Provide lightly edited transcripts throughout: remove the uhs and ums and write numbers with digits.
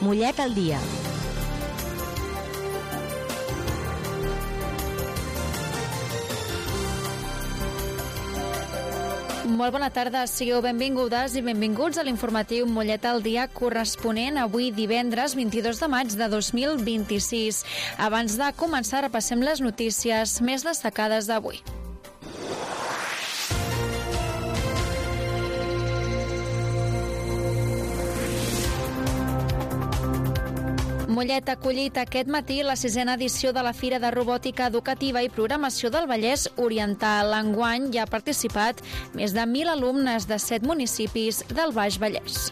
Mollet al dia. Molt bona tarda, sigueu benvingudes i benvinguts a l'informatiu Mollet al dia corresponent avui divendres 22 de maig de 2026. Abans de començar repassem les notícies més destacades d'avui. Mollet ha acollit aquest matí la 6a edició de la Fira de Robòtica Educativa i Programació del Vallès Oriental. Enguany hi ha participat més de 1.000 alumnes de 7 municipis del Baix Vallès.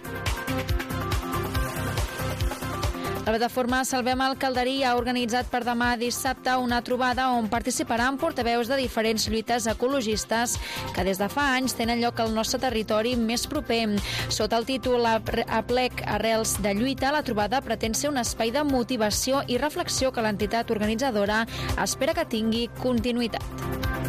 La plataforma Salvem el Calderí ha organitzat per demà dissabte una trobada on participaran portaveus de diferents lluites ecologistes que des de fa anys tenen lloc al nostre territori més proper. Sota el títol Aplec Arrels de Lluita, la trobada pretén ser un espai de motivació i reflexió que l'entitat organitzadora espera que tingui continuïtat.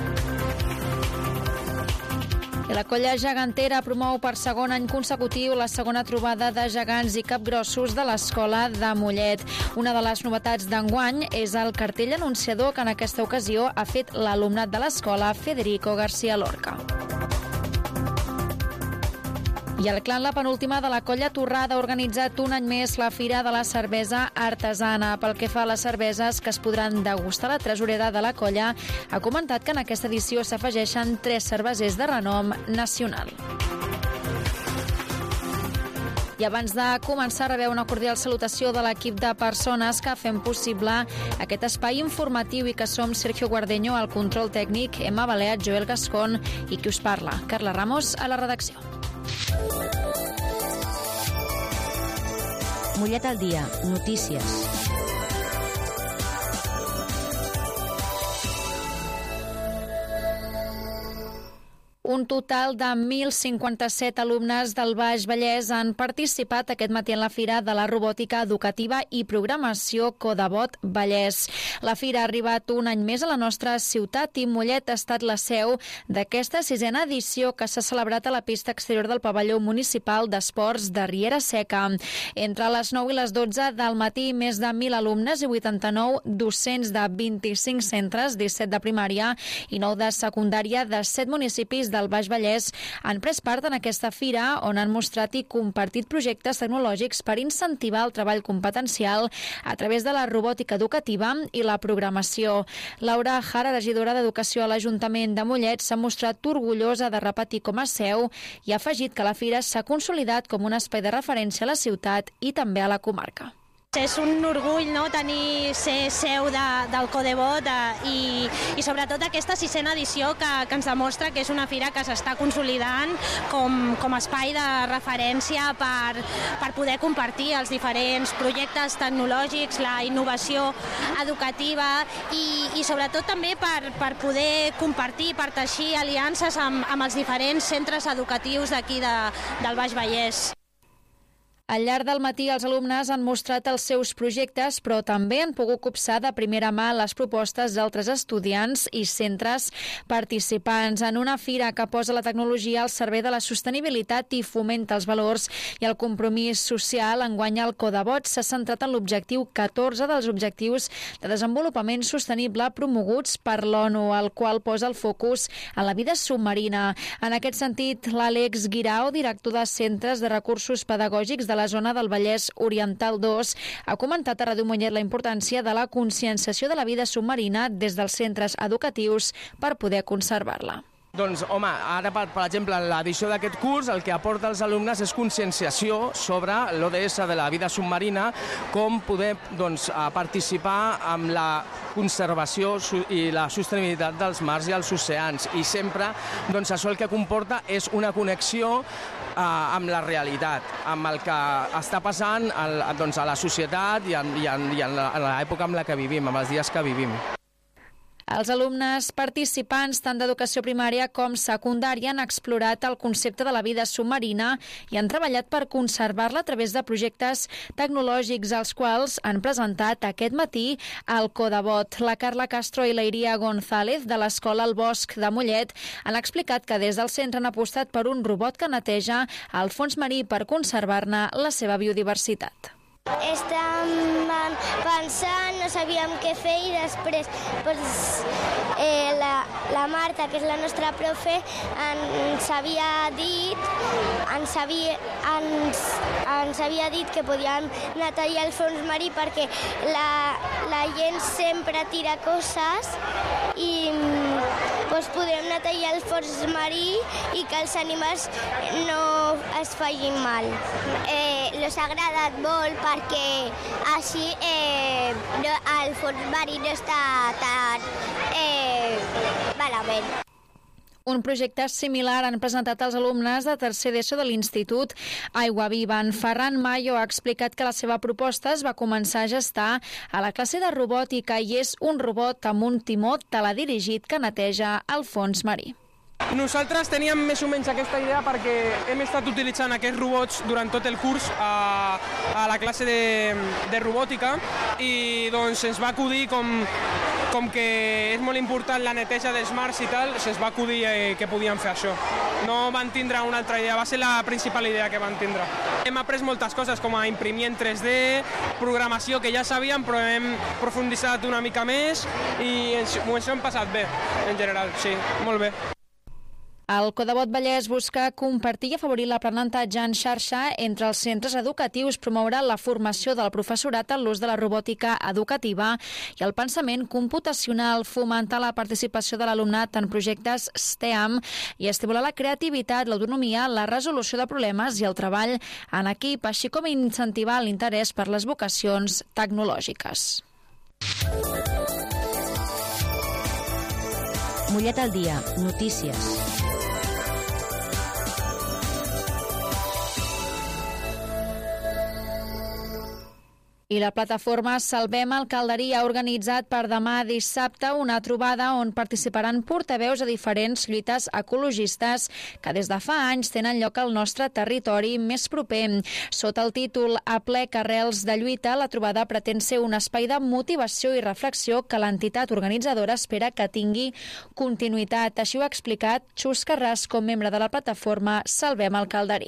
La colla gegantera promou per segon any consecutiu la segona trobada de gegants i capgrossos de l'escola de Mollet. Una de les novetats d'enguany és el cartell anunciador que en aquesta ocasió ha fet l'alumnat de l'escola Federico García Lorca. I el clan La Penúltima de la colla Torrada ha organitzat un any més la Fira de la Cervesa Artesana. Pel que fa a les cerveses que es podran degustar, la tresorera de la colla ha comentat que en aquesta edició s'afegeixen 3 cervesers de renom nacional. I abans de començar, rebeu una cordial salutació de l'equip de persones que fem possible aquest espai informatiu i que som Sergio Guardeño al control tècnic, Emma Baleat, Joel Gascon i qui us parla, Carla Ramos, a la redacció. Mollet al dia. Notícies. Un total de 1.057 alumnes del Baix Vallès han participat aquest matí en la Fira de la Robòtica Educativa i Programació Codebot Vallès. La Fira ha arribat un any més a la nostra ciutat i Mollet ha estat la seu d'aquesta 6a edició que s'ha celebrat a la pista exterior del pavelló municipal d'esports de Riera Seca. Entre les 9 i les 12 del matí, més de 1.000 alumnes i 89 docents de 25 centres, 17 de primària i 9 de secundària de 7 municipis del Baix Vallès han pres part en aquesta fira on han mostrat i compartit projectes tecnològics per incentivar el treball competencial a través de la robòtica educativa i la programació. Laura Jara, regidora d'Educació a l'Ajuntament de Mollet, s'ha mostrat orgullosa de repetir com a seu i ha afegit que la fira s'ha consolidat com un espai de referència a la ciutat i també a la comarca. És un orgull, no?, ser seu del Codebot i sobretot aquesta 6a edició que ens demostra que és una fira que s'està consolidant com a espai de referència per poder compartir els diferents projectes tecnològics, la innovació educativa i sobretot també per poder compartir, per teixir aliances amb els diferents centres educatius d'aquí del Baix Vallès. Al llarg del matí els alumnes han mostrat els seus projectes, però també han pogut copsar de primera mà les propostes d'altres estudiants i centres participants en una fira que posa la tecnologia al servei de la sostenibilitat i fomenta els valors i el compromís social. Enguany el Codebot s'ha centrat en l'objectiu 14 dels objectius de desenvolupament sostenible promoguts per l'ONU, el qual posa el focus en la vida submarina. En aquest sentit, l'Àlex Guirao, director de Centres de Recursos Pedagògics de la zona del Vallès Oriental 2, ha comentat a Ràdio Mollet la importància de la conscienciació de la vida submarina des dels centres educatius per poder conservar-la. Doncs, home, ara, per exemple, l'edició d'aquest curs el que aporta als alumnes és conscienciació sobre l'ODS de la vida submarina, com poder participar amb la conservació i la sostenibilitat dels mars i els oceans. I sempre això el que comporta és una connexió amb la realitat, amb el que està passant a la societat i en l'època en la que vivim, amb els dies que vivim. Els alumnes participants tant d'educació primària com secundària han explorat el concepte de la vida submarina i han treballat per conservar-la a través de projectes tecnològics, els quals han presentat aquest matí al Codebot. La Carla Castro i la Iria González de l'Escola El Bosc de Mollet han explicat que des del centre han apostat per un robot que neteja el fons marí per conservar-ne la seva biodiversitat. Estàvem pensant, no sabíem què fer i després la Marta, que és la nostra profe, ens havia dit que podíem netejar el fons marí perquè la gent sempre tira coses i podrem netejar el fons marí i que els animals no es facin mal. Els ha agradat molt perquè així el fons marí no està tan malament. Un projecte similar han presentat els alumnes de tercer d'ESO de l'Institut Aigua Viva. En Ferran Mayo ha explicat que la seva proposta es va començar a gestar a la classe de robòtica i és un robot amb un timó teledirigit que neteja el fons marí. Nosaltres teníem més o menys aquesta idea perquè hem estat utilitzant aquests robots durant tot el curs a la classe de robòtica i doncs ens va acudir com que és molt important la neteja dels mars i tal, se'ns va acudir que podíem fer això. No van tindre una altra idea, va ser la principal idea que van tindre. Hem après moltes coses com a imprimir en 3D, programació que ja sabíem però hem profunditzat una mica més i ens ho hem passat bé, en general, sí, molt bé. El Codebot Vallès busca compartir i afavorir l'aprenentatge en xarxa entre els centres educatius, promoure la formació del professorat en l'ús de la robòtica educativa i el pensament computacional, fomentar la participació de l'alumnat en projectes STEAM i estimular la creativitat, l'autonomia, la resolució de problemes i el treball en equip, així com incentivar l'interès per les vocacions tecnològiques. Mollet al dia, notícies. I la plataforma Salvem el Calderí ha organitzat per demà dissabte una trobada on participaran portaveus de diferents lluites ecologistes que des de fa anys tenen lloc al nostre territori més proper. Sota el títol A plec arrels de lluita, la trobada pretén ser un espai de motivació i reflexió que l'entitat organitzadora espera que tingui continuïtat. Així ho ha explicat Xus Carrasco, membre de la plataforma Salvem el Calderí.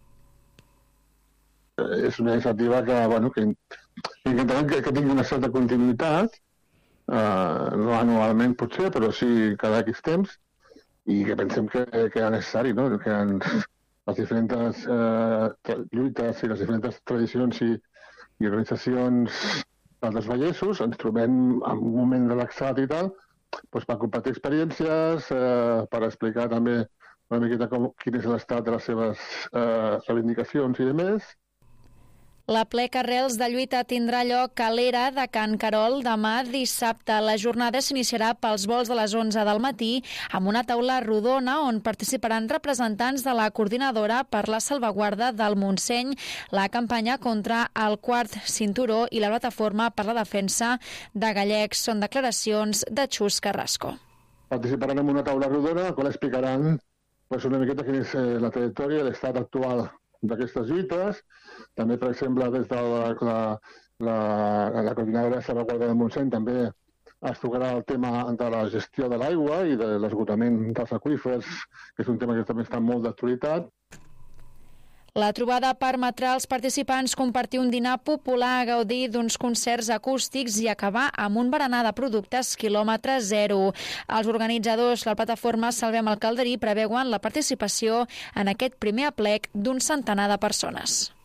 És una iniciativa que intentarem que tingui una certa continuïtat, no anualment potser, però sí cada X temps, i que pensem que era necessari, no? Que les diferents lluites i les diferents tradicions i organitzacions dels vallesos ens trobem en un moment relaxat i tal, per compartir experiències, per explicar també una miqueta quin és l'estat de les seves reivindicacions i demés. La plec arrels de lluita tindrà lloc a l'era de Can Carol demà dissabte. La jornada s'iniciarà pels vols de les 11 del matí amb una taula rodona on participaran representants de la coordinadora per la salvaguarda del Montseny, la campanya contra el quart cinturó i la plataforma per la defensa de gallecs. Són declaracions de Xus Carrasco. Participaran en una taula rodona en la qual explicaran una miqueta quina és la trajectòria i l'estat actual d'aquestes lluites. També, per exemple, des de la coordinadora de salvaguarda del Montseny també es tocarà el tema de la gestió de l'aigua i de l'esgotament dels aqüífers, que és un tema que també està molt d'actualitat. La trobada permetrà als participants compartir un dinar popular, gaudir d'uns concerts acústics i acabar amb un berenar de productes quilòmetre zero. Els organitzadors, la plataforma Salvem el Calderí, preveuen la participació en aquest primer aplec d'un centenar de persones.